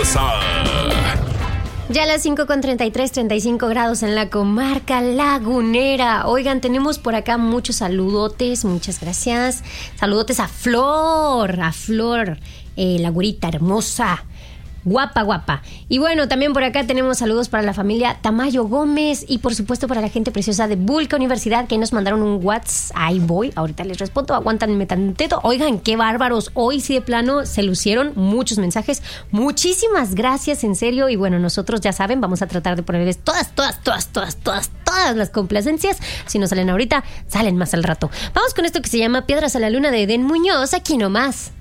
Ya a las 5:33, 35 grados en la comarca lagunera. Oigan, tenemos por acá muchos saludotes, muchas gracias. Saludotes a Flor, la güerita hermosa. Guapa. Y bueno, también por acá tenemos saludos para la familia Tamayo Gómez y por supuesto para la gente preciosa de Vulca Universidad que nos mandaron un WhatsApp. Ahí voy, ahorita les respondo, aguántanme tantito. Oigan, qué bárbaros, hoy sí de plano se lucieron muchos mensajes. Muchísimas gracias, en serio. Y bueno, nosotros ya saben, vamos a tratar de ponerles todas las complacencias. Si no salen ahorita, salen más al rato. Vamos con esto que se llama Piedras a la Luna de Eden Muñoz, aquí nomás